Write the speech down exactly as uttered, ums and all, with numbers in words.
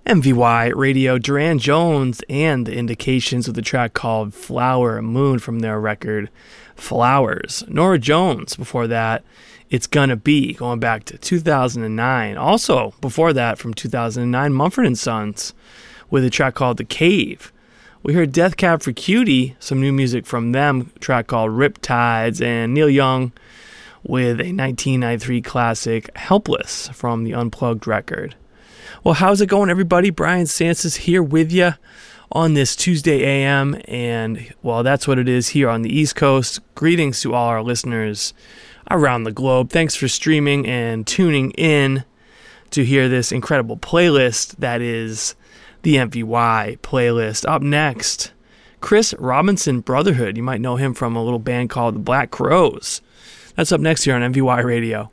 M V Y Radio, Duran Jones, and the Indications with the track called Flower Moon from their record Flowers. Norah Jones, before that, It's Gonna Be, going back to two thousand nine. Also, before that, from two thousand nine, Mumford and Sons with a track called The Cave. We heard Death Cab for Cutie, some new music from them, a track called Riptides, and Neil Young with a nineteen ninety-three classic, Helpless, from the Unplugged record. Well, how's it going, everybody? Brian Sansis here with you on this Tuesday A M, and, well, that's what it is here on the East Coast. Greetings to all our listeners around the globe. Thanks for streaming and tuning in to hear this incredible playlist that is the M V Y playlist. Up next, Chris Robinson Brotherhood. You might know him from a little band called the Black Crowes. That's up next here on M V Y Radio.